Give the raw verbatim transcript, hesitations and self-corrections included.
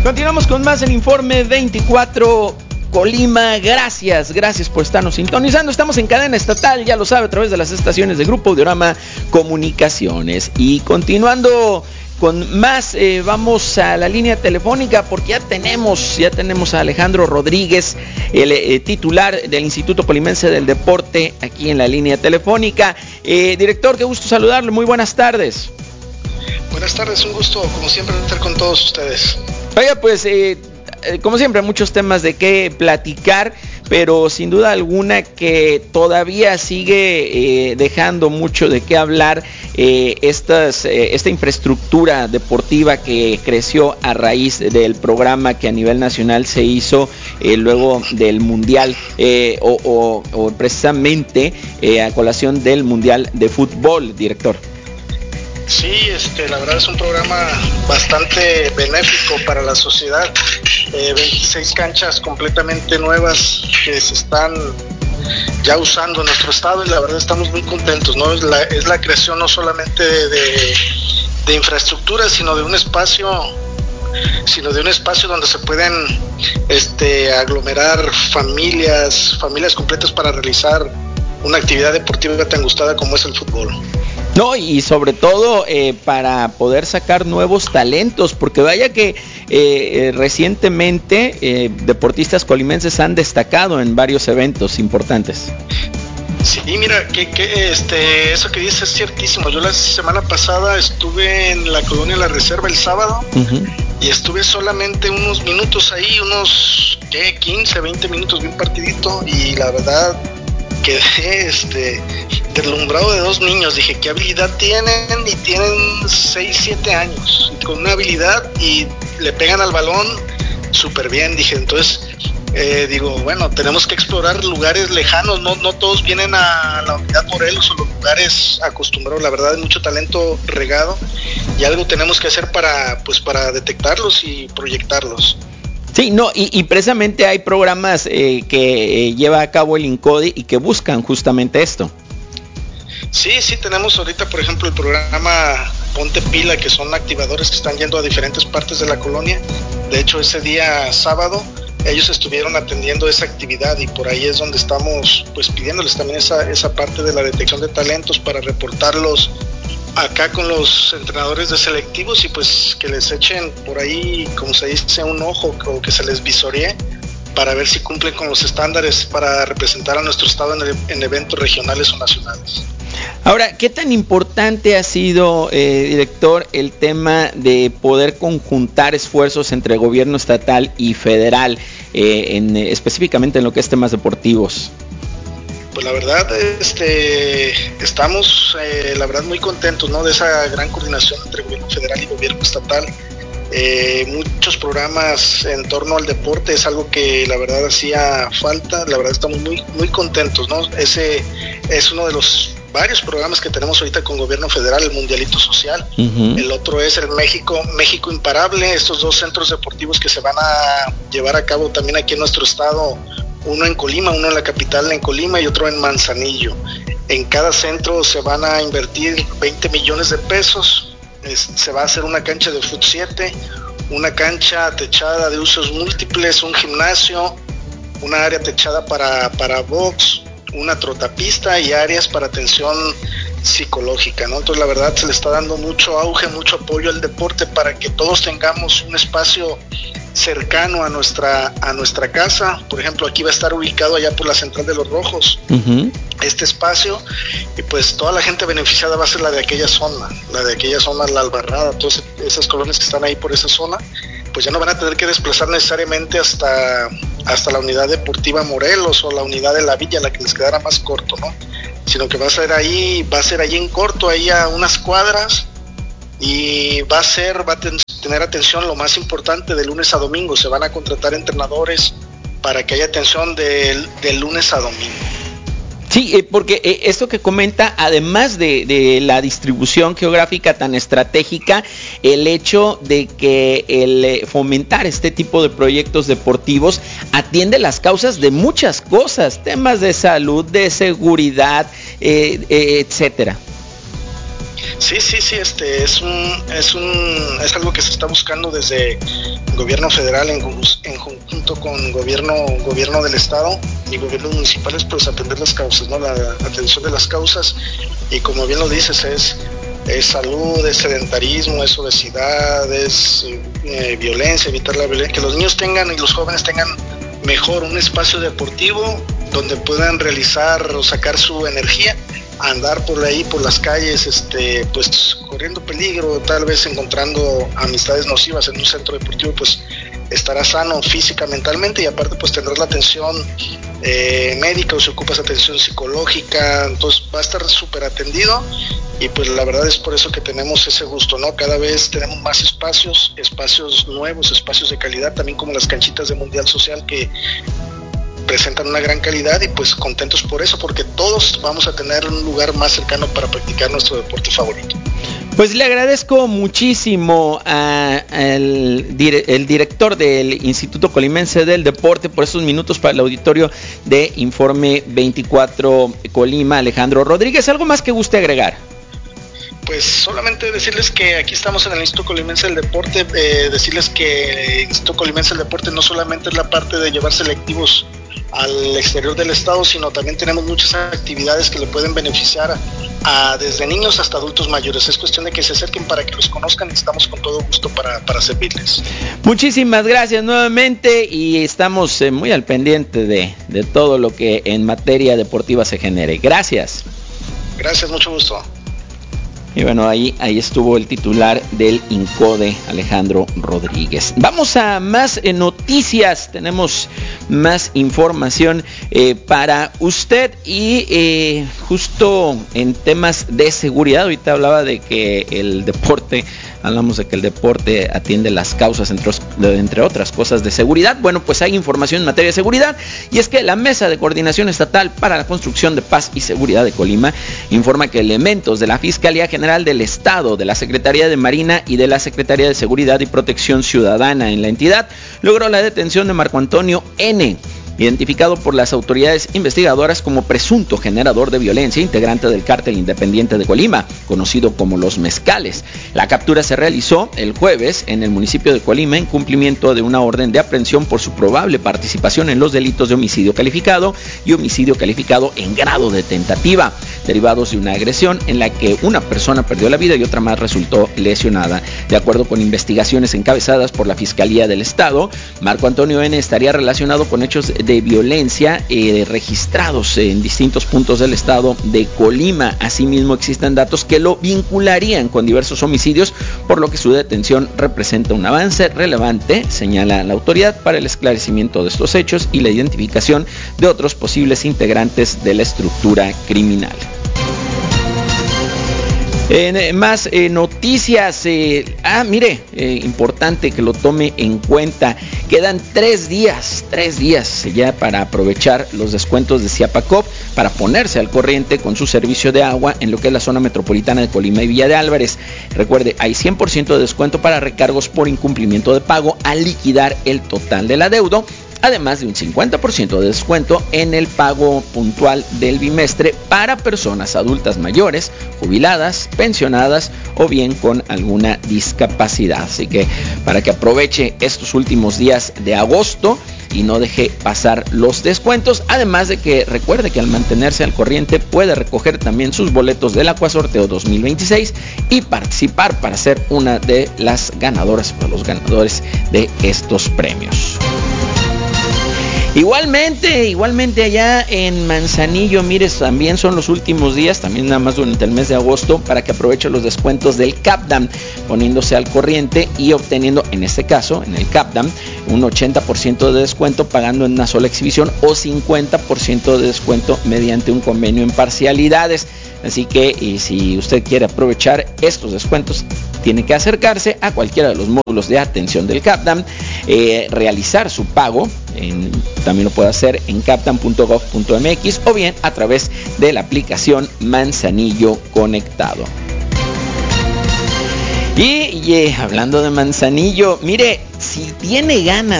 Continuamos con más el Informe veinticuatro Colima. Gracias, gracias por estarnos sintonizando. Estamos en cadena estatal, ya lo sabe, a través de las estaciones de Grupo Audiorama Comunicaciones. Y continuando con más, eh, vamos a la línea telefónica porque ya tenemos, ya tenemos a Alejandro Rodríguez, el eh, titular del Instituto Colimense del Deporte, aquí en la línea telefónica. Eh, director, qué gusto saludarle, muy buenas tardes. Buenas tardes, un gusto, como siempre, estar con todos ustedes. Oiga, pues, eh, como siempre, muchos temas de qué platicar, pero sin duda alguna que todavía sigue eh, dejando mucho de qué hablar eh, estas, eh, esta infraestructura deportiva que creció a raíz del programa que a nivel nacional se hizo eh, luego del Mundial eh, o, o, o precisamente eh, a colación del Mundial de Fútbol, director. Sí, este, la verdad es un programa bastante benéfico para la sociedad. Eh, veintiséis canchas completamente nuevas que se están ya usando en nuestro estado y la verdad estamos muy contentos, ¿no? Es la, es la creación no solamente de, de, de infraestructura, sino de un espacio, sino de un espacio donde se pueden este, aglomerar familias, familias completas para realizar una actividad deportiva tan gustada como es el fútbol. No, y sobre todo eh, para poder sacar nuevos talentos, porque vaya que eh, recientemente eh, deportistas colimenses han destacado en varios eventos importantes. Sí, mira, que, que este, eso que dices es ciertísimo. Yo la semana pasada estuve en la colonia La Reserva el sábado uh-huh. y estuve solamente unos minutos ahí, unos ¿qué? quince, veinte minutos, bien partidito, y la verdad quedé este, deslumbrado de dos niños. Dije, ¿qué habilidad tienen? Y tienen seis, siete años, y con una habilidad y le pegan al balón súper bien. Dije, entonces, eh, digo, bueno, tenemos que explorar lugares lejanos, no, no todos vienen a la Unidad Morelos o los lugares acostumbrados. La verdad, hay mucho talento regado y algo tenemos que hacer para, pues, para detectarlos y proyectarlos. Sí, no, y, y precisamente hay programas eh, que eh, lleva a cabo el INCODI y que buscan justamente esto. Sí, sí, tenemos ahorita, por ejemplo, el programa Ponte Pila, que son activadores que están yendo a diferentes partes de la colonia. De hecho, ese día sábado, ellos estuvieron atendiendo esa actividad y por ahí es donde estamos pues pidiéndoles también esa, esa parte de la detección de talentos para reportarlos acá con los entrenadores de selectivos y pues que les echen por ahí, como se dice, un ojo o que se les visoree para ver si cumplen con los estándares para representar a nuestro estado en, el, en eventos regionales o nacionales. Ahora, ¿qué tan importante ha sido, eh, director, el tema de poder conjuntar esfuerzos entre gobierno estatal y federal, eh, en, específicamente en lo que es temas deportivos? Pues la verdad, este, estamos, eh, la verdad, muy contentos, ¿no? De esa gran coordinación entre gobierno federal y gobierno estatal. Eh, muchos programas en torno al deporte es algo que la verdad hacía falta. La verdad estamos muy, muy contentos, ¿no? Ese es uno de los varios programas que tenemos ahorita con gobierno federal, el Mundialito Social. Uh-huh. El otro es el México, México Imparable, estos dos centros deportivos que se van a llevar a cabo también aquí en nuestro estado. Uno en Colima, uno en la capital en Colima y otro en Manzanillo. En cada centro se van a invertir veinte millones de pesos. Es, se va a hacer una cancha de fut siete, una cancha techada de usos múltiples, un gimnasio, una área techada para, para box, una trotapista y áreas para atención psicológica, ¿no? Entonces la verdad se le está dando mucho auge, mucho apoyo al deporte para que todos tengamos un espacio cercano a nuestra a nuestra casa. Por ejemplo, aquí va a estar ubicado allá por la Central de los Rojos, uh-huh. este espacio, y pues toda la gente beneficiada va a ser la de aquella zona, la de aquella zona, la Albarrada, todas esas colonias que están ahí por esa zona, pues ya no van a tener que desplazar necesariamente hasta, hasta la unidad deportiva Morelos o la unidad de la Villa, la que les quedara más corto, ¿no? Sino que va a ser ahí, va a ser ahí en corto, ahí a unas cuadras, y va a ser, va a ten, tener atención, lo más importante, de lunes a domingo. Se van a contratar entrenadores para que haya atención de, de lunes a domingo. Sí, eh, porque eh, esto que comenta, además de, de la distribución geográfica tan estratégica, el hecho de que el eh, fomentar este tipo de proyectos deportivos atiende las causas de muchas cosas, temas de salud, de seguridad, eh, eh, etcétera. Sí, sí, sí, este es un, es un, es algo que se está buscando desde el gobierno federal en, en conjunto con gobierno, gobierno del estado y gobiernos municipales, pues atender las causas, ¿no? La atención de las causas, y como bien lo dices, es, es salud, es sedentarismo, es obesidad, es eh, violencia, evitar la violencia, que los niños tengan y los jóvenes tengan mejor un espacio deportivo donde puedan realizar o sacar su energía, andar por ahí, por las calles, este, pues corriendo peligro, tal vez encontrando amistades nocivas en un centro deportivo, pues estará sano física, mentalmente, y aparte pues tendrás la atención eh, médica, o si ocupas atención psicológica, entonces va a estar súper atendido. Y pues la verdad es por eso que tenemos ese gusto, ¿no? Cada vez tenemos más espacios, espacios nuevos, espacios de calidad, también como las canchitas de Mundial Social que presentan una gran calidad, y pues contentos por eso, porque todos vamos a tener un lugar más cercano para practicar nuestro deporte favorito. Pues le agradezco muchísimo a, a el, dire, el director del Instituto Colimense del Deporte por estos minutos para el auditorio de Informe veinticuatro Colima, Alejandro Rodríguez. ¿Algo más que guste agregar? Pues solamente decirles que aquí estamos en el Instituto Colimense del Deporte, eh, decirles que el Instituto Colimense del Deporte no solamente es la parte de llevar selectivos al exterior del estado, sino también tenemos muchas actividades que le pueden beneficiar a, a desde niños hasta adultos mayores. Es cuestión de que se acerquen para que los conozcan, y estamos con todo gusto para, para servirles. Muchísimas gracias nuevamente, y estamos eh, muy al pendiente de, de todo lo que en materia deportiva se genere. Gracias. Gracias, mucho gusto. Y bueno, ahí, ahí estuvo el titular del INCODE, Alejandro Rodríguez. Vamos a más eh, noticias, tenemos más información eh, para usted, y eh, justo en temas de seguridad. Ahorita hablaba de que el deporte, hablamos de que el deporte atiende las causas, entre, entre otras cosas, de seguridad. Bueno, pues hay información en materia de seguridad, y es que la Mesa de Coordinación Estatal para la Construcción de Paz y Seguridad de Colima informa que elementos de la Fiscalía General del Estado, de la Secretaría de Marina y de la Secretaría de Seguridad y Protección Ciudadana en la entidad logró la detención de Marco Antonio N., identificado por las autoridades investigadoras como presunto generador de violencia, integrante del Cártel Independiente de Colima, conocido como Los Mezcales. La captura se realizó el jueves en el municipio de Colima en cumplimiento de una orden de aprehensión por su probable participación en los delitos de homicidio calificado y homicidio calificado en grado de tentativa, derivados de una agresión en la que una persona perdió la vida y otra más resultó lesionada. De acuerdo con investigaciones encabezadas por la Fiscalía del Estado, Marco Antonio N. estaría relacionado con hechos de de violencia eh, registrados en distintos puntos del estado de Colima. Asimismo, existen datos que lo vincularían con diversos homicidios, por lo que su detención representa un avance relevante, señala la autoridad, para el esclarecimiento de estos hechos y la identificación de otros posibles integrantes de la estructura criminal. Eh, más eh, noticias. Eh, ah, mire, eh, importante que lo tome en cuenta. Quedan tres días, tres días ya para aprovechar los descuentos de Ciapacop para ponerse al corriente con su servicio de agua en lo que es la zona metropolitana de Colima y Villa de Álvarez. Recuerde, hay cien por ciento de descuento para recargos por incumplimiento de pago al liquidar el total del adeudo, además de un cincuenta por ciento de descuento en el pago puntual del bimestre para personas adultas mayores, jubiladas, pensionadas o bien con alguna discapacidad. Así que para que aproveche estos últimos días de agosto y no deje pasar los descuentos, además de que recuerde que al mantenerse al corriente puede recoger también sus boletos del Acuasorteo dos mil veintiséis y participar para ser una de las ganadoras o los ganadores de estos premios. Igualmente, igualmente allá en Manzanillo, mire, también son los últimos días, también nada más durante el mes de agosto, para que aproveche los descuentos del CAPDAM, poniéndose al corriente y obteniendo, en este caso, en el CAPDAM, un ochenta por ciento de descuento pagando en una sola exhibición o cincuenta por ciento de descuento mediante un convenio en parcialidades. Así que y si usted quiere aprovechar estos descuentos, tiene que acercarse a cualquiera de los módulos de atención del CAPDAM, eh, realizar su pago, en, también lo puede hacer en capdam punto gov punto m x o bien a través de la aplicación Manzanillo Conectado. Y, y eh, hablando de Manzanillo, mire, si tiene ganas